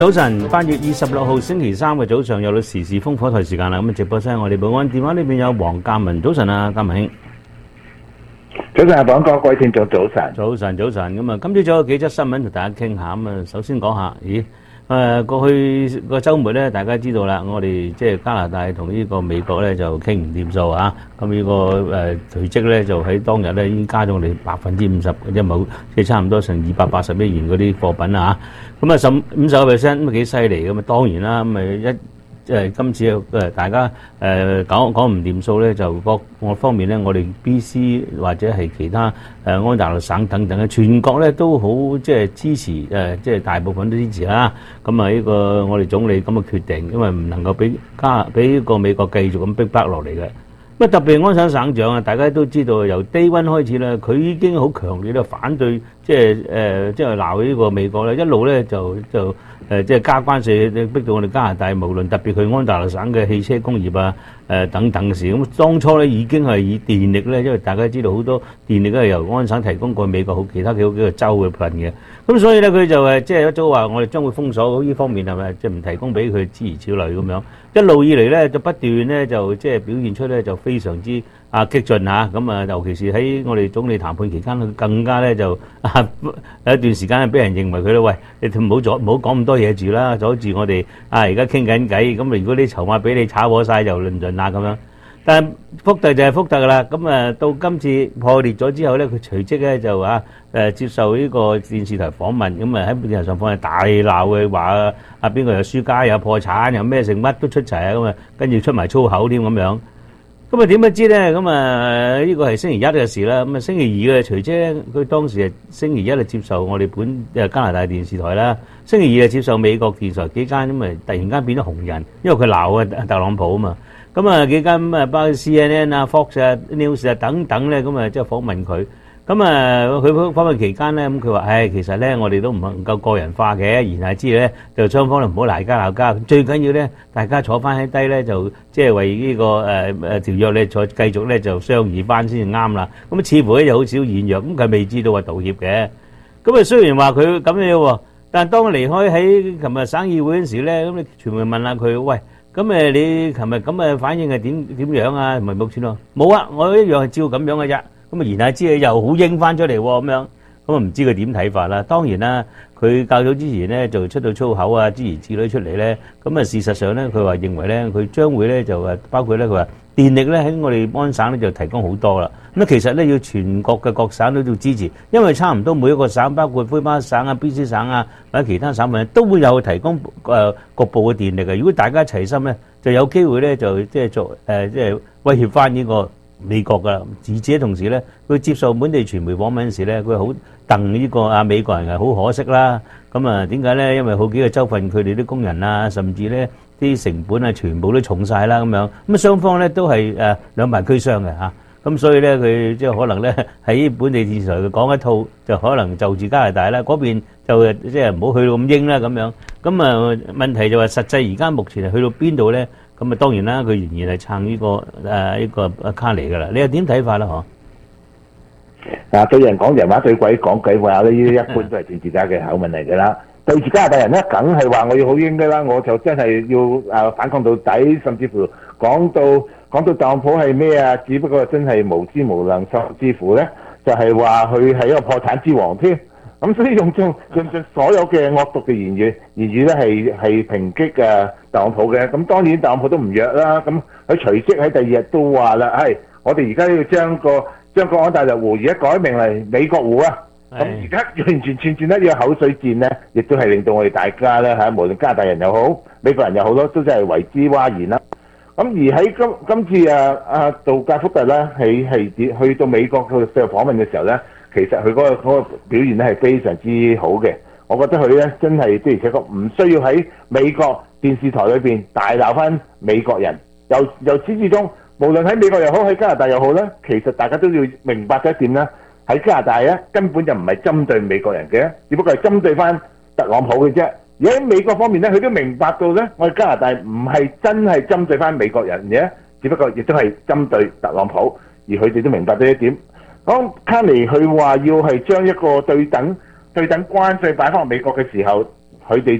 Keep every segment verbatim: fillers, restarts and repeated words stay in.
早晨，八月二十六號星期三嘅早上有到時事風火台時間啦。咁啊，直播室我哋保安電話呢邊有黃鑑文。早晨啊，鑑文兄。 早晨啊，廣哥，各位聽眾早晨。 早晨，早晨。咁啊，今朝早有幾則新聞同大家傾下。咁啊，首先講下，咦？誒過去個週末咧，大家知道啦，我哋即係加拿大同呢個美國咧就傾唔掂數啊。咁呢個誒隨即咧就喺當日咧已經加咗我哋百分之五十，即係冇即係差唔多成二百八十億元嗰啲貨品啊。咁啊，十五十個 percent 咁啊幾犀利咁啊！當然啦，咁啊一即係今次誒大家誒講講唔掂數咧，就各個方面咧，我哋 B C 或者係其他誒安大略省等等嘅全國咧都好即係支持誒，即係大部分都支持啦。咁啊呢個我哋總理咁嘅決定，因為唔能夠俾加俾呢個美國繼續咁逼迫落嚟嘅。咁啊特別安省省長啊，大家都知道由 Day One 開始咧，佢已經好強烈咧反對，即係誒即係鬧呢個美國咧，一路咧就就。誒即係加關稅，逼到我哋加拿大，無論特別佢安大略省嘅汽車工業啊，誒、呃、等等嘅事。咁當初咧已經係以電力咧，因為大家知道好多電力都係由安省提供過美國好其他幾好幾個州嘅份嘅。咁所以咧佢就誒即係一早話我哋將會封鎖呢方面係咪？即係唔提供俾佢諸如此類咁樣。一路以嚟咧就不斷咧就即係表現出咧就非常之啊激進嚇。咁啊尤其是喺我哋總理談判期間，佢更加咧就啊有一段時間咧俾人認為佢咧喂，你唔好阻唔好講咁多嘢住啦，阻住我哋啊而家傾緊偈。咁如果啲籌碼俾你炒火晒，就論盡啦咁樣。但係福特就係福特噶啦。咁啊到今次破裂咗之後咧，佢隨即咧就啊誒接受呢個電視台訪問，咁啊喺電視上訪問大鬧嘅話啊邊個有輸家有破產有咩剩乜都出齊啊，咁啊跟住出埋粗口添咁樣。咁啊點不知咧？咁啊呢個係星期一嘅事啦。咁啊星期二嘅隨即咧，佢當時係星期一就接受我哋本誒加拿大電視台啦，星期二就接受美國電視台幾間，咁啊突然間變咗紅人，因為佢鬧啊特朗普啊嘛。咁啊幾間咁啊包括 C N N 啊、Fox 啊、News 啊等等咧，咁啊即係訪問佢。咁啊佢訪問期間咧，咁佢話：唉，其實咧我哋都唔能夠個人化嘅，言下之意咧就雙方都唔好鬧交鬧交。最緊要咧，大家坐翻喺低咧，就即係為呢個誒誒條約咧再繼續咧就商議翻先至啱啦。咁啊似乎咧就好少軟弱，咁佢未知道話道歉嘅。咁啊雖然話佢咁樣喎，但係當佢離開喺琴日省議會嗰陣時咧，咁你傳媒問下佢：喂，咁誒你琴日咁嘅反應係點點樣啊？唔係目前咯，冇啊，我一樣係照咁樣嘅啫。咁啊言下之意又好應翻出嚟喎，咁樣咁啊唔知佢點睇法啦。當然啦，佢較早之前咧就出到粗口啊，諸如此類出嚟咧。咁啊事實上咧，佢話認為咧，佢將會咧就誒包括咧，佢話電力咧喺我哋安省咧就提供好多啦。咁啊其實咧要全國嘅各省都要支持，因為差唔多每一個省，包括魁北克省啊、B C 省啊或者其他省份都會有提供誒局部嘅電力嘅。如果大家齊心咧，就有機會咧就即係做誒即係威脅翻呢個美國噶啦。而且同時咧，佢接受本地傳媒訪問時咧，佢好戥呢個啊美國人係好可惜啦。咁啊點解咧？因為好幾個州份佢哋啲工人啊，甚至咧啲成本啊，全部都重晒啦咁樣。咁啊雙方咧都係誒兩敗俱傷嘅嚇。咁所以咧佢即係可能咧喺本地電視台佢講一套，就可能就住加拿大啦，嗰邊就即係唔好去到咁英啦咁樣。咁啊問題就係實際而家目前係去到邊度咧？咁啊當然啦，佢仍然係撐呢個誒呢個卡尼噶啦。你又點睇法啦？嗬？ 嗱，對人講人話，對鬼講鬼話咧，呢啲一般都係政治家嘅口吻嚟㗎啦。對住加拿大人咧，梗係話我要好英㗎啦，我就真係要誒反抗到底，甚至乎講到講到特朗普係咩啊？只不過真係無知無能，甚至乎咧就係話佢係一個破產之王添。咁所以用盡用盡所有嘅惡毒嘅言語言語咧係係抨擊誒特朗普嘅。咁當然特朗普都唔弱啦。咁佢隨即喺第二日都話啦，係我哋而家要將個將個安大略湖而家改名為美國湖啊！咁而家完全串轉得呢個口水戰咧，亦都係令到我哋大家咧嚇，無論加拿大人又好，美國人又好咯，都真係為之譁然啦。咁而喺今今次啊啊杜格福特咧，係係去到美國去做訪問嘅時候咧，其實佢嗰個嗰個表現咧係非常之好嘅。我覺得佢咧真係的而且確唔需要喺美國電視台裏邊大鬧翻美國人。由由始至終，無論喺美國又好，喺加拿大又好咧，其實大家都要明白咗一點啦。喺加拿大咧，根本就唔係針對美國人嘅，只不過係針對翻特朗普嘅啫。而喺美國方面咧，佢都明白到咧，我哋加拿大唔係真係針對翻美國人嘅，只不過亦都係針對特朗普。而佢哋都明白到一點。當卡尼佢話要係將一個對等對等關稅擺翻落美國嘅時候，佢哋都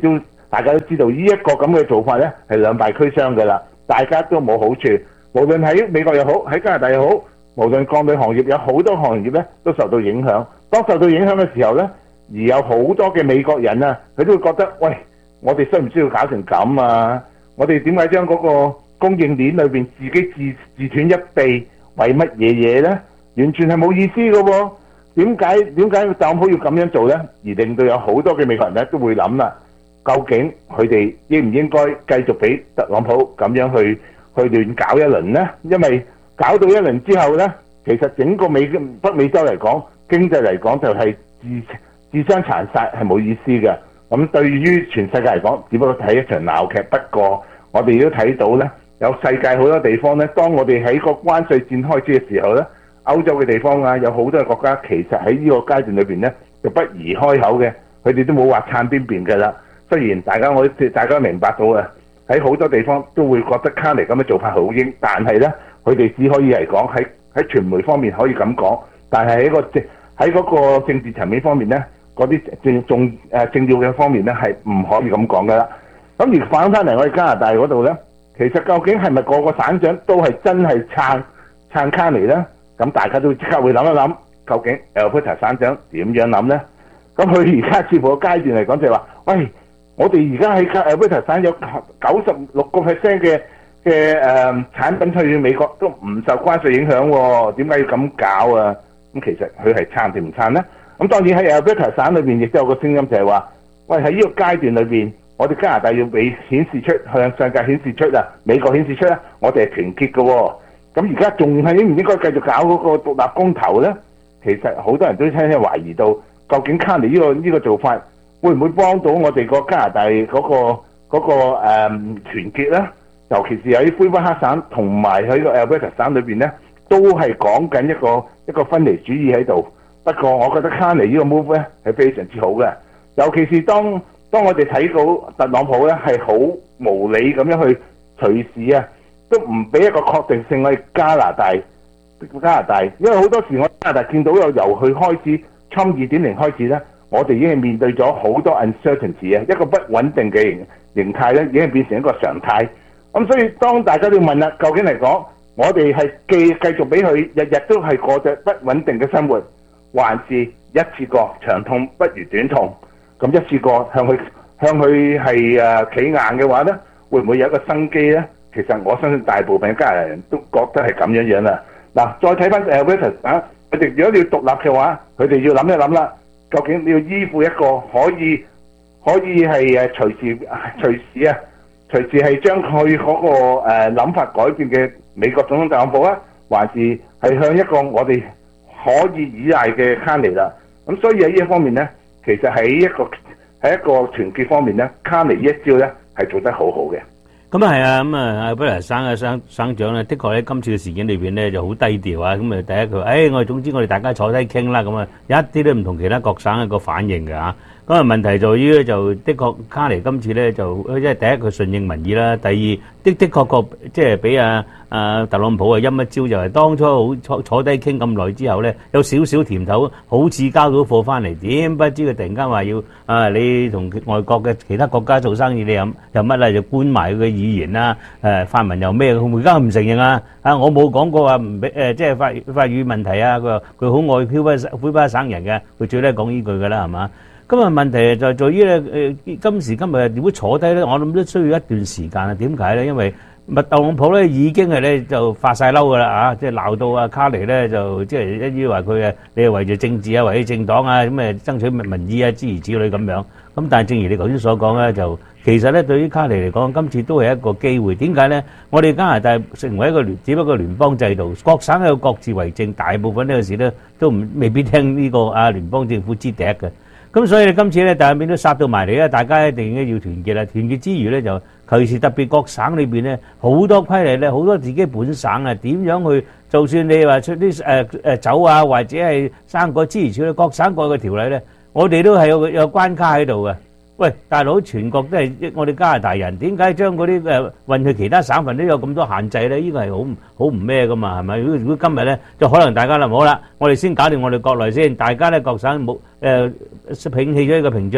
大家都知道呢一個咁嘅做法咧係兩敗俱傷㗎啦，大家都冇好處。無論喺美國又好，喺加拿大又好，無論鋼鋁行業有好多行業咧都受到影響。當受到影響嘅時候咧，而有好多嘅美國人啊，佢都會覺得，喂，我哋需唔需要搞成咁啊？我哋點解將嗰個供應鏈裏邊自己自自斷一臂，為乜嘢嘢咧？完全係冇意思嘅喎。點解點解特朗普要咁樣做咧？而令到有好多嘅美國人咧都會諗啦，究竟佢哋應唔應該繼續俾特朗普咁樣去去亂搞一輪咧？因為搞到一輪之後咧，其實整個美北美洲嚟講，經濟嚟講就係自自相殘殺，係冇意思嘅。咁對於全世界嚟講，只不過睇一場鬧劇。不過我哋都睇到咧，有世界好多地方咧，當我哋喺個關稅戰開始嘅時候咧，歐洲嘅地方啊，有好多嘅國家其實喺呢個階段裏邊咧，就不宜開口嘅，佢哋都冇話撐邊邊嘅啦。雖然大家我大家明白到啊，喺好多地方都會覺得卡尼咁嘅做法好英，但係咧，佢哋只可以嚟講喺喺傳媒方面可以咁講，但係喺個政喺嗰個政治層面方面咧，嗰啲政重誒政要嘅方面咧係唔可以咁講噶啦。咁而反翻嚟我哋加拿大嗰度咧，其實究竟係咪個個省長都係真係撐撐卡尼咧？咁大家都即刻會諗一諗，究竟 Alberta 省長點樣諗咧？咁佢而家似乎個階段嚟講就係話，喂，我哋而家喺 Alberta 省有九十六個 percent 嘅嘅誒產品去美國都唔受關稅影響喎，點解要咁搞啊？咁其實佢係撐定唔撐咧？咁當然喺 Alberta 省裏邊亦都有個聲音就係話，喂，喺呢個階段裏邊，我哋加拿大要俾顯示出向世界顯示出啊，美國顯示出咧，我哋係團結嘅喎。咁而家仲係應唔應該繼續搞嗰個獨立公投咧？其實好多人都聽聽懷疑到，究竟卡尼呢個呢個做法會唔會幫到我哋個加拿大嗰個嗰個誒團結咧？尤其是喺魁北克省同埋喺個 Alberta 省裏邊咧，都係講緊一個一個分離主義喺度。不過我覺得卡尼呢個 move 咧係非常之好嘅，尤其是當當我哋睇到特朗普咧係好無理咁樣去隨時啊，都唔俾一個確定性我哋加拿大加拿大，因為好多時我加拿大見到有由佢開始Trump 二點零開始咧，我哋已經係面對咗好多 uncertainty 啊，一個不穩定嘅形形態咧，已經變成一個常態。咁所以當大家都要問啦，究竟嚟講，我哋係繼繼續俾佢日日都係過着不穩定嘅生活，還是一次過長痛不如短痛？咁一次過向佢向佢係誒企硬嘅話咧，會唔會有一個生機咧？其實我相信大部分嘅加拿大人都覺得係咁樣樣啦。嗱，再睇翻 Alberta 啊，佢哋如果你要獨立嘅話，佢哋要諗一諗啦，究竟你要依附一個可以可以係誒隨時隨時啊，隨時係將佢嗰個誒諗法改變嘅美國總統特朗普啊，還是係向一個我哋可以依賴嘅卡尼啦？咁所以喺呢一方面咧，其實喺一個喺一個團結方面咧，卡尼呢一招咧係做得好好嘅。 咁啊係啊，咁啊阿布萊省嘅省省長咧，的確喺今次嘅事件裏邊咧就好低調啊。咁啊第一佢，誒我哋總之我哋大家坐低傾啦，咁啊一啲都唔同其他各省一個反應嘅嚇。咁啊問題在於咧，就的確卡尼今次咧就即係第一佢順應民意啦，第二的的確確即係俾阿阿特朗普啊陰一招，就係當初好坐坐低傾咁耐之後咧，有少少甜頭，好似交到貨翻嚟，點不知佢突然間話要啊你同外國嘅其他國家做生意，你又又乜啦，就搬埋佢嘅語言啦，誒法文又咩？佢而家唔承認啊！啊我冇講過話唔俾誒，即係法法語問題啊！佢話佢好愛魁北魁北克省人嘅，佢最叻講呢句㗎啦，係嘛？咁啊問題就在於咧誒今時今日如果坐低咧，我諗都需要一段時間啊。點解咧？因為特朗普咧已經係咧就發曬嬲㗎啦啊！即係鬧到阿卡尼咧就即係一於話佢誒你係為咗政治啊，為咗政黨啊咁誒爭取民意啊諸如此類咁樣。咁但係正如你頭先所講咧，就其實咧對於卡尼嚟講，今次都係一個機會。點解咧？我哋加拿大成為一個聯，只不過聯邦制度，各省有各自為政，大部分呢個事咧都唔未必聽呢個啊聯邦政府支笛嘅。咁所以你今次咧，大面都殺到埋嚟啦，大家一定要團結啦。團結之餘咧，就尤其是特別各省裏邊咧，好多規例咧，好多自己本省啊，點樣去？就算你話出啲誒誒酒啊，或者係生果諸如此類，各省各嘅條例咧，我哋都係有有關卡喺度嘅。喂，大佬，全國都係我哋加拿大人，點解將嗰啲誒運去其他省份都有咁多限制咧？呢個係好好唔咩噶嘛，係咪？如果如果今日咧，就可能大家啦，好啦，我哋先搞掂我哋國內先，大家咧各省冇誒摒棄咗呢個屏障，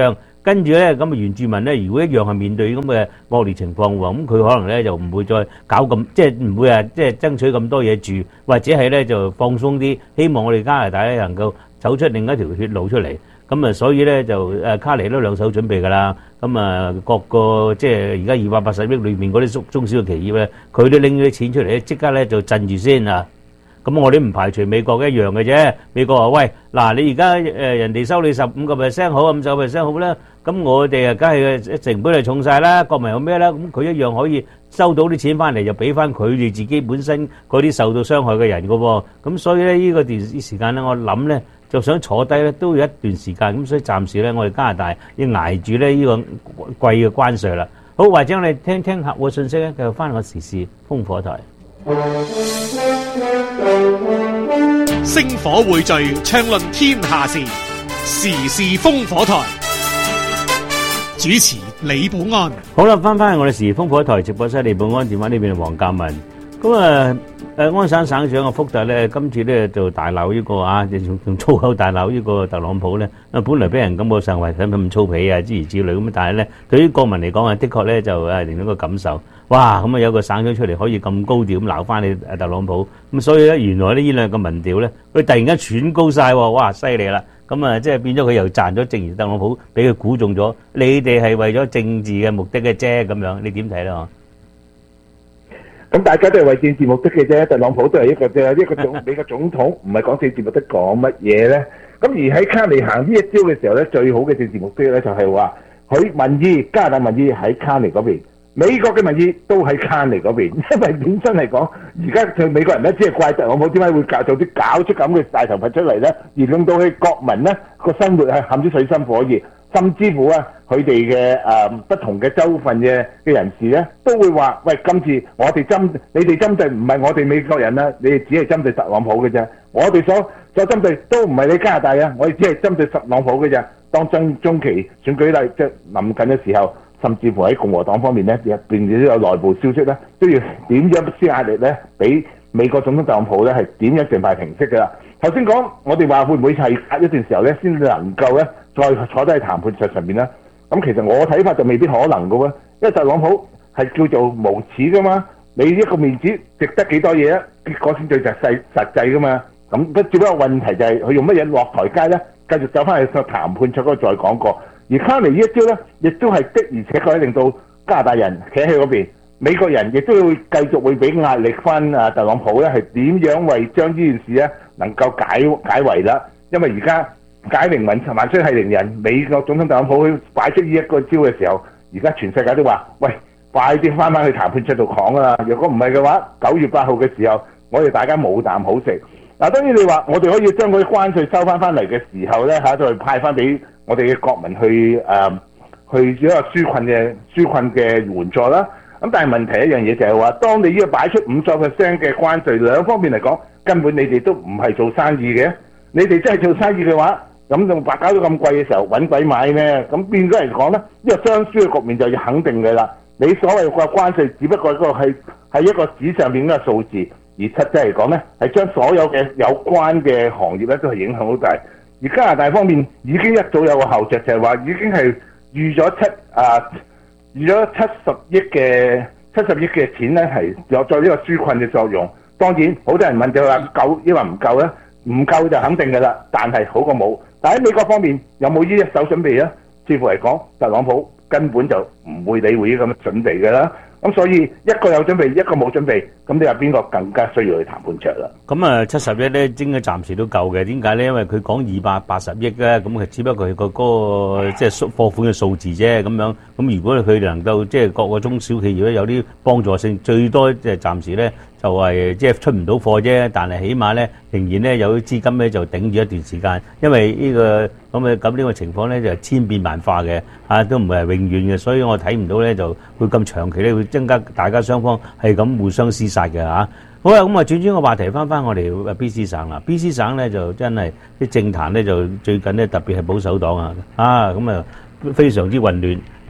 跟住咧咁啊原住民咧，如果一樣係面對咁嘅惡劣情況喎，咁佢可能咧就唔會再搞咁，即係唔會啊，即係爭取咁多嘢住，或者係咧就放鬆啲，希望我哋加拿大咧能夠走出另一條血路出嚟。咁啊，所以咧就誒卡尼都兩手準備㗎啦。咁啊，各個即係而家二百八十億裏面嗰啲中中小嘅企業咧，佢都拎咗啲錢出嚟咧，即刻咧就鎮住先啊！咁我哋唔排除美國一樣嘅啫。美國話：喂，嗱，你而家誒人哋收你十五個 percent 好，五十個 percent 好啦。咁我哋啊，梗係成本係重曬啦，國民有咩啦？咁佢一樣可以收到啲錢翻嚟，就俾翻佢哋自己本身嗰啲受到傷害嘅人㗎喎。咁所以咧，呢個段時間咧，我諗咧就想坐低咧，都要一段時間。咁所以暫時咧，我哋加拿大要捱住咧呢個貴嘅關稅啦。好，或者我哋聽聽客戶信息咧，繼續翻個時事烽火台。 星火匯聚，暢論天下事，時事烽火台。主持李寶安。 好啦，翻返去我哋時事烽火台直播室，李寶安電話呢邊係黃鑑文。咁啊，誒安省省長嘅福特咧，今次咧就大鬧呢個啊，用用粗口大鬧呢個特朗普咧。啊，本來俾人感覺上係咁咁粗鄙啊，諸如此類咁，但係咧對於國民嚟講啊，的確咧就誒另一個感受。哇！咁啊有個省長出嚟可以咁高調咁鬧翻你特朗普，咁所以咧原來呢呢兩個民調咧，佢突然間喘高晒喎，哇！犀利啦！咁啊即係變咗佢又賺咗，正如特朗普俾佢估中咗，你哋係為咗政治嘅目的嘅啫，咁樣你點睇咧？嗬？ 咁大家都係為政治目的嘅啫，特朗普都係一個嘅一個總美國總統，唔係講政治目的講乜嘢咧？咁而喺卡尼行呢一招嘅時候咧，最好嘅政治目的咧就係話佢民意加拿大民意喺卡尼嗰邊。美國嘅民意都喺卡尼嗰邊，因為本身嚟講，而家佢美國人咧只係怪特朗普點解會搞做啲搞出咁嘅大頭佛出嚟咧，而令到佢國民咧個生活係陷於水深火熱，甚至乎啊佢哋嘅誒不同嘅州份嘅嘅人士咧都會話：喂，今次我哋針你哋針對唔係我哋美國人啦，你哋只係針對特朗普嘅啫，我哋所所針對都唔係你加拿大啊，我哋只係針對特朗普嘅啫。當中中期選舉例即係臨近嘅時候。甚至乎喺共和黨方面咧，入邊都有內部消息咧，都要點樣施壓力咧，俾美國總統特朗普咧係點樣盡快平息㗎啦。頭先講我哋話會唔會係隔一段時候咧，先能夠咧再坐低喺談判桌上邊咧？咁其實我睇法就未必可能㗎喎，因為特朗普係叫做無恥㗎嘛，你一個面子值得幾多嘢啊？結果先最實際實際㗎嘛。咁不只不過問題就係佢用乜嘢落台階咧，繼續走翻去個談判桌嗰度再講過。而卡尼呢一招咧，亦都係的而且確令到加拿大人企喺嗰邊，美國人亦都會繼續會俾壓力翻啊特朗普咧，係點樣為將呢件事咧能夠解解圍啦？因為而家解鈴萬萬歲係鈴人，美國總統特朗普擺出呢一個招嘅時候，而家全世界都話：喂，快啲翻返去談判桌度講啦！如果唔係嘅話，九月八號嘅時候，我哋大家冇啖好食。嗱，當然你話我哋可以將嗰啲關稅收翻翻嚟嘅時候咧，嚇再派翻俾我哋嘅國民去誒、呃、去一個紓困嘅紓困嘅援助啦。咁但係問題一樣嘢就係話，當你呢個擺出五十 percent 嘅關稅，兩方面嚟講，根本你哋都唔係做生意嘅。你哋真係做生意嘅話，咁就白搞到咁貴嘅時候，揾鬼買咩？咁變咗嚟講咧，呢個雙輸嘅局面就要肯定嘅啦。你所謂嘅關稅，只不過一個係係一個紙上面嘅數字。而實際嚟講咧，係將所有嘅有關嘅行業咧都係影響好大。而加拿大方面已經一早有個後著，就係話已經係預咗七啊預咗七十億嘅七十億嘅錢咧，係有作呢個紓困嘅作用。當然，好多人問就話夠，抑或唔夠咧？唔夠就肯定㗎啦，但係好過冇。但喺美國方面有冇呢一手準備咧？似乎嚟講，特朗普根本就唔會理會呢咁嘅準備㗎啦。咁所以一個有準備，一個冇準備，咁你話邊個更加需要去談判桌啦？ 咁啊，七十億咧，應該暫時都夠嘅。點解咧？因為佢講二百八十億咧，咁佢只不過係個嗰個即係貨款嘅數字啫。咁樣咁，如果佢哋能夠即係各個中小企業咧有啲幫助性，最多即係暫時咧就係即係出唔到貨啫。但係起碼咧仍然咧有啲資金咧就頂住一段時間，因為呢個咁嘅咁呢個情況咧就係千變萬化嘅，啊都唔係永遠嘅，所以我睇唔到咧就會咁長期咧會增加大家雙方係咁互相廝殺嘅嚇。好啦，咁啊轉轉個話題，翻翻我哋 B C 省啦。B C 省咧就真係啲政壇咧就最近咧特別係保守黨啊，啊咁啊非常之混亂。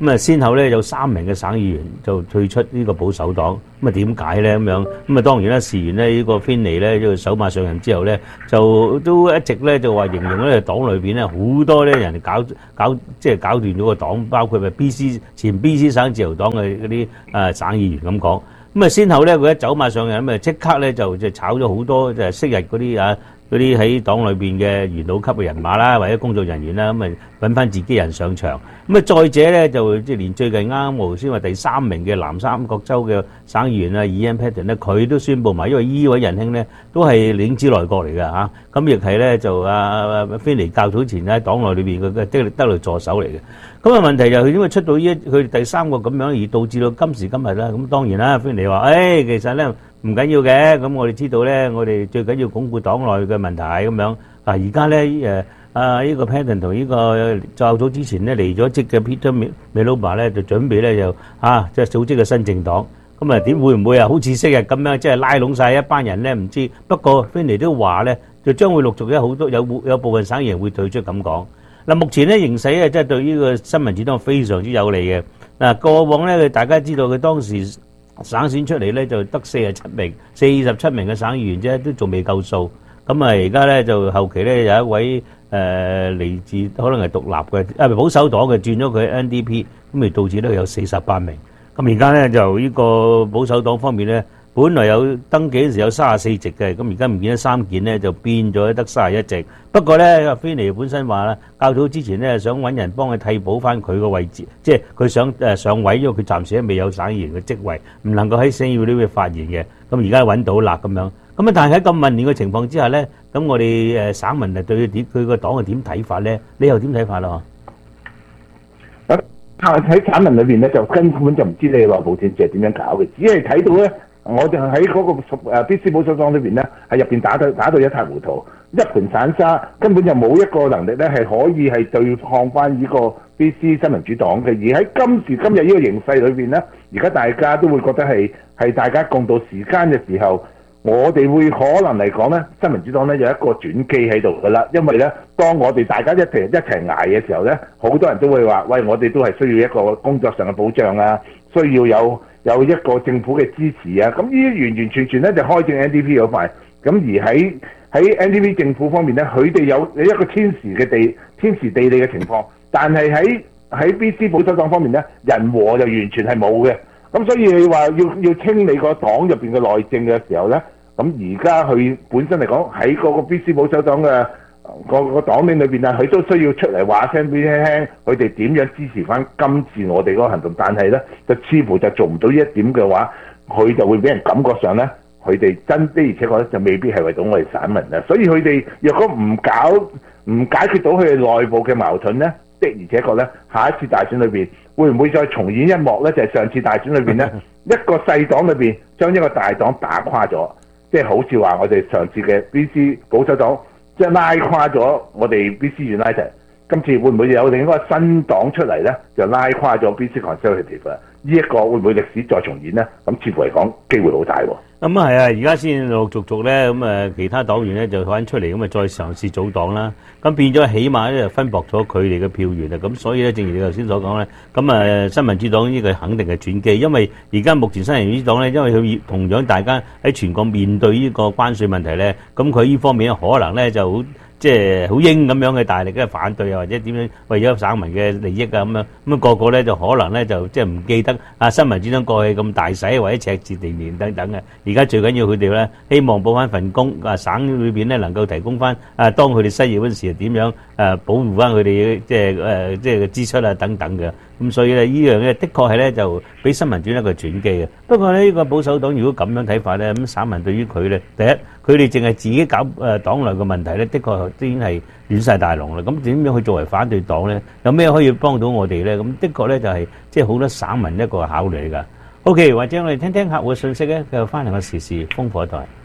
咁啊，先後咧有三名嘅省議員就退出呢個保守黨。咁啊點解咧咁樣？咁啊當然啦，事緣咧呢個芬尼咧，呢個首馬上任之後咧，就都一直咧就話形容咧黨裏邊咧好多咧人搞搞即係搞斷咗個黨，包括咪 B C 前 B C 省自由黨嘅嗰啲誒省議員咁講。咁啊先後咧佢一走馬上任，咁啊即刻咧就就炒咗好多就係昔日嗰啲啊。嗰啲喺黨裏邊嘅元老級嘅人馬啦，或者工作人員啦，咁咪揾翻自己人上場。咁啊，再者咧就即係連最近啱啱無先話第三名嘅南三角州嘅省議員啊 Ian Paterson 咧，佢都宣佈埋，因為呢位仁兄咧都係領子內閣嚟㗎嚇。咁亦係咧就啊芬尼較早前喺黨內裏邊嘅得得嚟助手嚟嘅。咁啊問題就係佢點解出到呢一佢第三個咁樣，而導致到今時今日啦。咁當然啦，芬尼話：，誒、哎、其實咧唔緊要嘅。咁我哋知道咧，我哋最緊要鞏固黨內嘅問題咁樣。嗱而家咧誒啊呢個 Paterson 同呢個較早之前咧離咗職嘅 Peter Miloba 咧就準備咧就啊即係組織個新政黨。咁啊點會唔會啊好似昔日咁樣即係拉攏晒一班人咧？唔知。不過芬尼都話咧，就將會陸續有好多有有部分省議員會退出咁講。嗱，目前咧形勢咧，即係對呢個新民主黨非常之有利嘅。嗱，過往咧，大家知道佢當時省選出嚟咧，就得四十七名、四十七名嘅省議員啫，都仲未夠數。咁啊，而家咧就後期咧有一位誒嚟自可能係獨立嘅啊保守黨嘅轉咗佢 N D P， 咁咪導致咧有四十八名。咁而家咧就呢個保守黨方面咧，本來有登記嗰時有三十四席嘅，咁而家唔見得三件咧，就變咗得三十一席。不過咧，芬尼本身話啦，較早之前咧想揾人幫佢替補翻佢個位置，即係佢想誒上位，因為佢暫時都未有省議員嘅職位，唔能夠喺省議會呢邊發言嘅。咁而家揾到啦咁樣。咁啊，但係喺咁混亂嘅情況之下咧，咁我哋誒省民係對佢點佢個黨係點睇法咧？你又點睇法咯？ 咁喺省民裏邊咧，就根本就唔知你內部政治係點樣搞嘅，只係睇到咧。我哋喺嗰個誒 B C 保守黨裏邊咧，喺入邊打到打到一塌糊塗，一盤散沙，根本就冇一個能力咧係可以係對抗翻呢個 B C 新民主黨嘅。而喺今時今日呢個形勢裏邊咧，而家大家都會覺得係係大家共度時間嘅時候，我哋會可能嚟講咧，新民主黨咧有一個轉機喺度㗎啦。因為咧，當我哋大家一齊一齊捱嘅時候咧，好多人都會話：喂，我哋都係需要一個工作上嘅保障啊，需要有。有一個政府嘅支持啊，咁呢啲完完全全咧就開正 N D P 嗰塊，咁而喺喺 N D P 政府方面咧，佢哋有有一個天時嘅地天時地利嘅情況，但係喺喺 B C 保守黨方面咧，人和就完全係冇嘅，咁所以你話要要清理個黨入邊嘅內政嘅時候咧，咁而家佢本身嚟講喺嗰個 B C 保守黨嘅個個黨領裏邊啊，佢都需要出嚟話聲俾你聽，佢哋點樣支持翻今次我哋嗰個行動，但係咧就似乎就做唔到呢一點嘅話，佢就會俾人感覺上咧，佢哋真的而且確咧就未必係為到我哋省民啊，所以佢哋若果唔搞唔解決到佢哋內部嘅矛盾咧，的而且確咧下一次大選裏邊會唔會再重演一幕咧？就係、是、上次大選裏邊咧一個細黨裏邊將一個大黨打垮咗，即係好似話我哋上次嘅 B C 保守黨。即係拉垮咗我哋 B C United， 今次會唔會有另一個新黨出嚟咧？就拉垮咗 B C Conservative 啊！呢一個會唔會歷史再重演咧？咁似乎嚟講機會好大喎。 咁啊係啊，而家先陸陸續續咧，咁誒其他黨員咧就翻出嚟，咁啊再嘗試組黨啦。咁變咗起碼咧就分薄咗佢哋嘅票源啊。咁所以咧，正如你頭先所講咧，咁誒新民主黨呢個肯定係轉機，因為而家目前新民主黨咧，因為佢同樣大家喺全國面對呢個關稅問題咧，咁佢呢方面可能咧就好。即係好英咁樣嘅大力嘅反對啊，或者點樣為咗省民嘅利益啊咁樣，咁啊個個咧就可能咧就即係唔記得啊新民主黨過去咁大使或者赤字連連等等嘅，而家最緊要佢哋咧希望補翻份工啊，省裏邊咧能夠提供翻啊，當佢哋失業嗰陣時點樣誒保護翻佢哋即係誒即係嘅支出啊等等嘅，咁所以咧呢樣嘢的確係咧就俾新民主黨一個轉機嘅。不過呢個保守黨如果咁樣睇法咧，咁省民對於佢咧第一佢哋淨係自己搞誒黨內嘅問題咧，的確已經係亂晒大龍啦。咁點樣去作為反對黨咧？有咩可以幫到我哋咧？咁的確咧就係即係好多省民一個考慮㗎。OK，或者我哋聽聽客戶嘅信息咧，繼續翻嚟個時事風火台。